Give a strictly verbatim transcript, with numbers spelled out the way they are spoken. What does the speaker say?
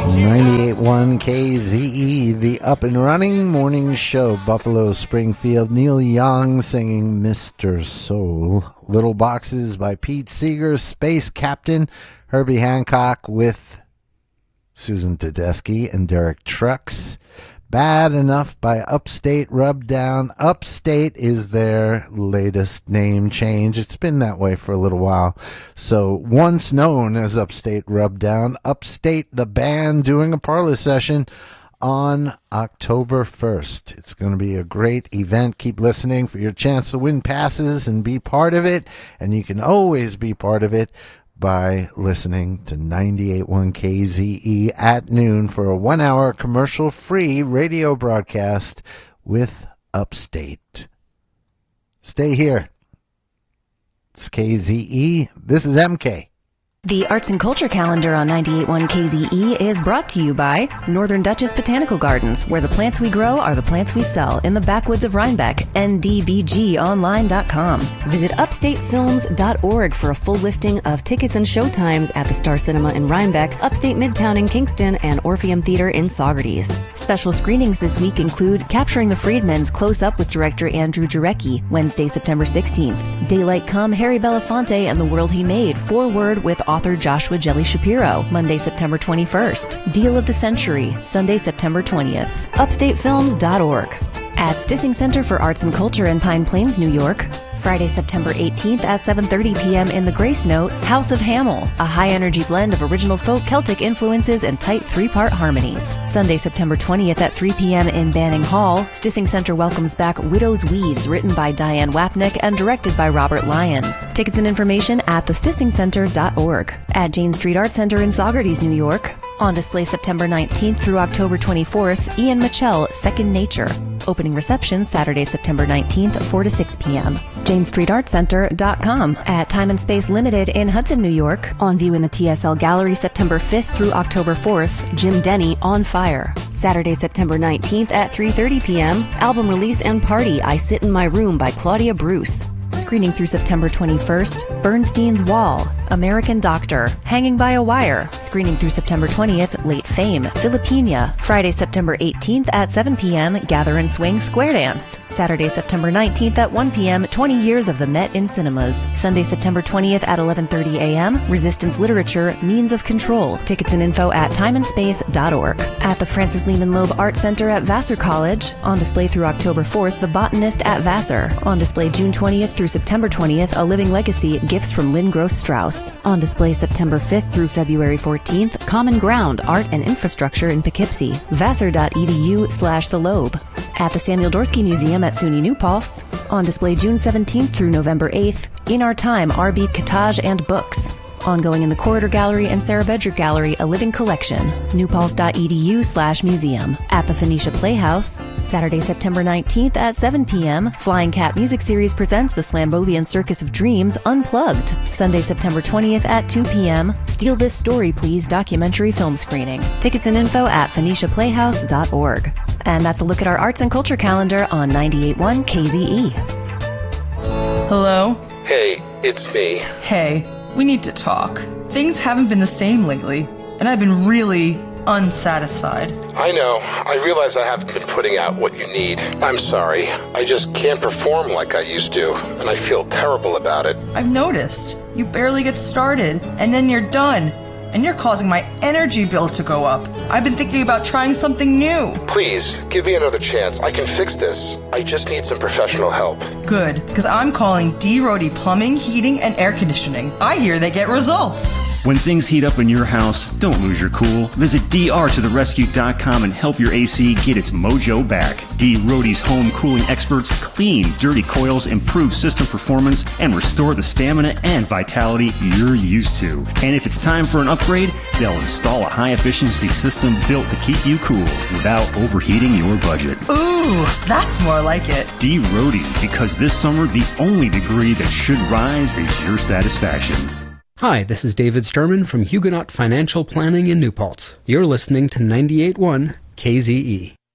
ninety-eight point one K Z E, the up and running morning show. Buffalo Springfield, Neil Young singing Mister Soul. Little Boxes by Pete Seeger, Space Captain, Herbie Hancock with Susan Tedeschi and Derek Trucks. Bad Enough by Upstate Rubdown. Upstate is their latest name change. It's been that way for a little while. So once known as Upstate Rubdown, Upstate the band doing a parlor session on October first. It's going to be a great event. Keep listening for your chance to win passes and be part of it. And you can always be part of it by listening to ninety-eight point one K Z E at noon for a one-hour commercial-free radio broadcast with Upstate. Stay here. It's K Z E. This is M K. The Arts and Culture Calendar on ninety-eight point one K Z E is brought to you by Northern Dutchess Botanical Gardens, where the plants we grow are the plants we sell in the backwoods of Rhinebeck, N D B G online dot com. Visit upstate films dot org for a full listing of tickets and showtimes at the Star Cinema in Rhinebeck, Upstate Midtown in Kingston, and Orpheum Theater in Saugerties. Special screenings this week include Capturing the Freedmen's Close Up with director Andrew Jarecki, Wednesday, September sixteenth. Daylight Come, Harry Belafonte and the World He Made, Forward with author Joshua Jelly Shapiro, Monday, September twenty-first. Deal of the Century, Sunday, September twentieth. upstate films dot org. At Stissing Center for Arts and Culture in Pine Plains, New York, Friday, September eighteenth at seven thirty p.m. in the Grace Note, House of Hamel, a high-energy blend of original folk Celtic influences and tight three-part harmonies. Sunday, September twentieth at three p.m. in Banning Hall, Stissing Center welcomes back Widow's Weeds, written by Diane Wapnick and directed by Robert Lyons. Tickets and information at the stissing center dot org. At Jane Street Art Center in Saugerties, New York, on display September nineteenth through October twenty-fourth, Ian Mitchell, Second Nature. Opening reception Saturday, September nineteenth, four to six p.m. jane street art center dot com. At Time and Space Limited in Hudson, New York, on view in the T S L Gallery September fifth through October fourth, Jim Denny, On Fire. Saturday, September nineteenth at three thirty p.m., album release and party, I Sit in My Room by Claudia Bruce. Screening through September twenty-first, Bernstein's Wall, American Doctor, Hanging by a Wire. Screening through September twentieth, Late Fame, Filipina. Friday, September eighteenth at seven p.m., Gather and Swing Square Dance. Saturday, September nineteenth at one p.m., twenty years of the Met in Cinemas. Sunday, September twentieth at eleven thirty a.m., Resistance Literature, Means of Control. Tickets and info at time and space dot org. At the Francis Lehman Loeb Art Center at Vassar College, on display through October fourth, The Botanist at Vassar. On display June twentieth through September twentieth, A Living Legacy, Gifts from Lynn Gross Strauss. On display September fifth through February fourteenth, Common Ground, Art and Infrastructure in Poughkeepsie, vassar.edu slash the Loeb. At the Samuel Dorsky Museum at SUNY New Paltz, on display June seventeenth through November eighth, In Our Time, Arbib Cottage and Books. Ongoing in the Corridor Gallery and Sarah Bedrick Gallery, A Living Collection, newpaltz.edu slash museum. At the Phoenicia Playhouse, Saturday, September nineteenth at seven p.m., Flying Cat Music Series presents the Slambovian Circus of Dreams Unplugged. Sunday, September twentieth at two p.m., Steal This Story Please documentary film screening. Tickets and info at phoenicia playhouse dot org. And that's a look at our arts and culture calendar on ninety-eight point one K Z E. Hello? Hey, it's me. Hey. We need to talk. Things haven't been the same lately, and I've been really unsatisfied. I know. I realize I haven't been putting out what you need. I'm sorry. I just can't perform like I used to, and I feel terrible about it. I've noticed. You barely get started, and then you're done. And you're causing my energy bill to go up. I've been thinking about trying something new. Please, give me another chance. I can fix this. I just need some professional help. Good, because I'm calling D. Rody Plumbing, Heating, and Air Conditioning. I hear they get results. When things heat up in your house, don't lose your cool. Visit D R to the rescue dot com and help your A C get its mojo back. D. Rody's home cooling experts clean dirty coils, improve system performance, and restore the stamina and vitality you're used to. And if it's time for an upgrade, they'll install a high-efficiency system built to keep you cool without overheating your budget. Ooh, that's more like it. D. Rody, because this summer, the only degree that should rise is your satisfaction. Hi, this is David Sturman from Huguenot Financial Planning in New Paltz. You're listening to ninety-eight point one K Z E.